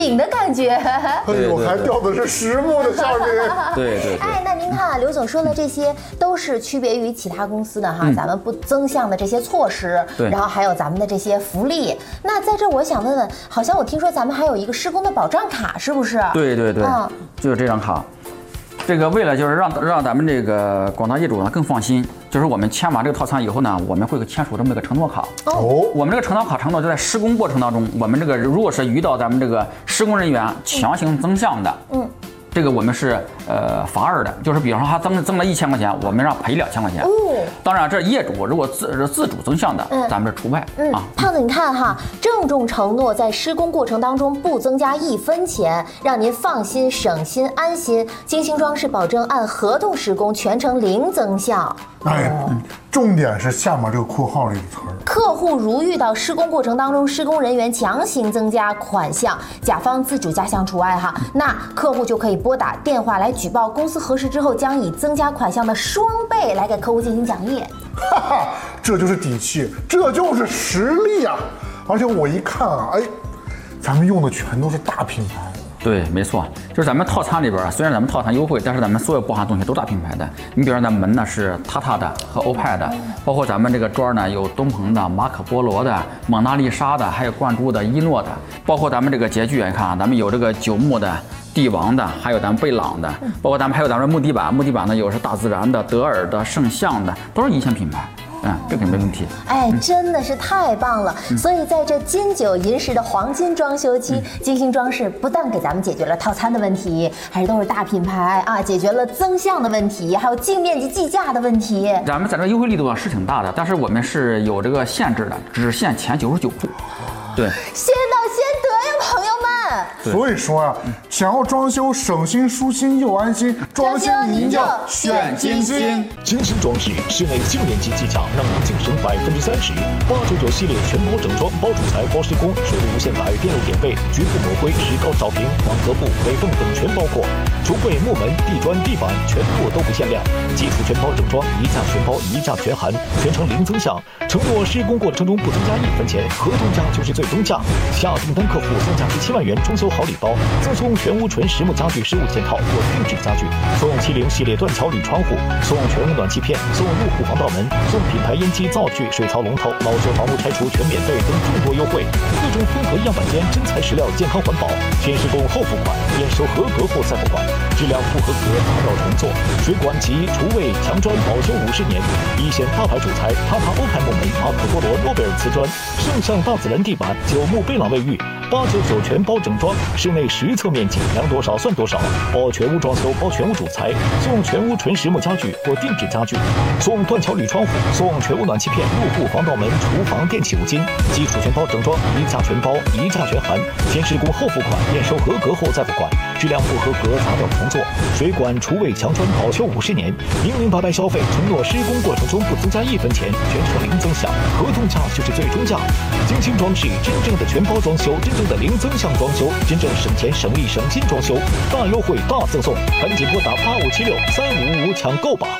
影的感觉。 哎呦，还掉的是实木的下面。 对。 哎，那您看啊，刘总说的这些都是区别于其他公司的哈，咱们不增项的这些措施，然后还有咱们的这些福利。那在这我想问问，好像我听说咱们还有一个施工的保障卡，是不是？ 对，就是这张卡。这个为了就是让咱们这个广大业主呢更放心，就是我们签完这个套餐以后呢，我们会签署这么一个承诺卡。我们这个承诺卡承诺就在施工过程当中，我们这个如果是遇到咱们这个施工人员强行增项的，这个我们是罚二的，就是比方说他增了1000块钱，我们让赔2000块钱。当然这业主如果自主增项的，咱们是除外啊。 胖子，你看哈，郑重承诺在施工过程当中不增加1分钱，让您放心、省心、安心。金星装饰保证按合同施工，全程零增项。 哎，重点是下面这个括号里的词儿。 客户如遇到施工过程当中施工人员强行增加款项，甲方自主加项除外哈，那客户就可以拨打电话来举报，公司核实之后将以增加款项的双倍来给客户进行奖励。 哈哈，这就是底气，这就是实力啊！而且我一看啊，哎，咱们用的全都是大品牌。 对，没错，就是咱们套餐里边，虽然咱们套餐优惠，但是咱们所有包含东西都大品牌的。你比如说，咱门呢是塔的和欧派的，包括咱们这个砖呢有东鹏的、马可波罗的、蒙娜丽莎的，还有灌注的、一诺的，包括咱们这个洁具，你看啊，咱们有这个9木的、帝王的，还有咱们贝朗的，包括咱们还有咱们木地板呢有是大自然的、德尔的、圣象的，都是一线品牌。这个没问题。 哎，真的是太棒了！所以在这金9银10的黄金装修期，金星装饰不但给咱们解决了套餐的问题，还都是大品牌啊，解决了增项的问题，还有净面积计价的问题。 咱们在这个优惠力度是挺大的，但是我们是有这个限制的，只限前99户。对， 先到先得呀，朋友们。 所以说啊，想要装修省心舒心又安心，装修您就选金星。 金星装饰室内净面积计价让您节省30%，899系列全包整装，包主材、包施工，水路无限改，电路点位，局部抹灰，石膏扫平，网格布、北缝等全包括。橱柜、木门、地砖、地板全部都不限量，基础全包整装，一价全包，一价全含，全程零增项，承诺施工过程中不增加1分钱，合同价就是最终价。下订单客户送价值7万元装修好礼包，赠送全屋纯实木家具15件套或定制家具，送70系列断桥铝窗户，送全屋暖气片，送入户防盗门，送品牌烟机灶具、水槽龙头，老旧房屋拆除全免费等众多优惠。各种混合样板间，真材实料，健康环保，先施工后付款，验收合格后再付款，质量不合格打掉重做。水管及厨卫墙砖保修50年，一线大牌主材塔欧派木门、马可波罗、诺贝尔瓷砖，圣象大自然地板、9木贝朗卫浴，899全包整装，室内实测面积量多少算多少，包全屋装修，包全屋主材，送全屋纯实木家具或定制家具，送断桥铝窗户，送全屋暖气片、入户防盗门、厨房电器5斤，基础全包整装，一价全包，一价全含，先施工后付款，验收合格后再付款，质量不合格砸掉重做。水管、厨卫、墙砖保修50年，明明白白消费，承诺施工过程中不增加1分钱，全程零增项，合同价就是最终价。金星装饰真正的全包装修，真正的零增项装修，真正省钱省力省心装修，大优惠大赠送，赶紧拨打85763555抢购吧。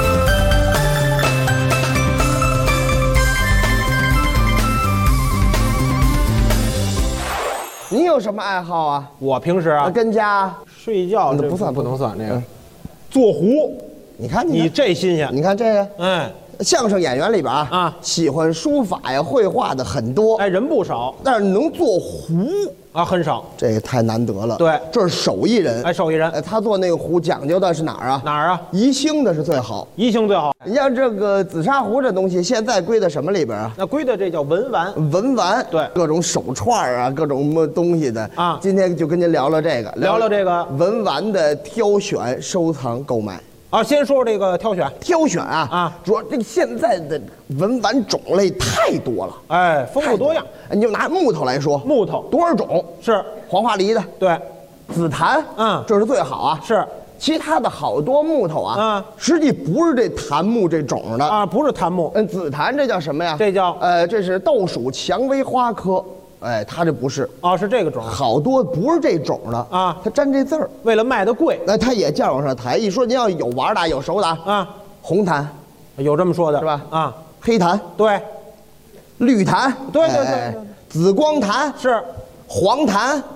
你有什么爱好啊？ 我平时啊， 跟家睡觉， 那不算， 不能算这个。做壶， 你看你这新鲜， 你看这个， 哎， 相声演员里边啊，喜欢书法呀、绘画的很多， 哎，人不少， 但是能做壶啊很少， 这个太难得了。 对， 这是手艺人， 哎，手艺人， 哎，他做那个壶讲究的是哪儿啊？ 哪儿啊？ 宜兴的是最好， 宜兴最好。 你像这个紫砂壶这东西，现在归到什么里边啊？ 那归的这叫文玩， 文玩， 对， 各种手串啊，各种什么东西的啊。今天就跟您聊聊这个， 聊聊这个文玩的挑选、收藏、购买。 啊，先说这个挑选啊，主要这个现在的文玩种类太多了， 哎，丰富多样。 你就拿木头来说， 木头多少种？ 是黄花梨的， 对， 紫檀，这是最好啊。 是， 其他的好多木头啊，实际不是这檀木这种的啊，不是檀木。 紫檀这叫什么呀？ 这叫这是豆属蔷薇花科。哎，它这不是啊，是这个种， 好多不是这种的啊，它沾这字儿， 为了卖的贵， 那它也价往上抬。一说您要有玩的，有熟的啊，红檀， 有这么说的是吧？ 啊， 黑檀， 对， 绿檀， 对， 紫光檀是， 黄檀，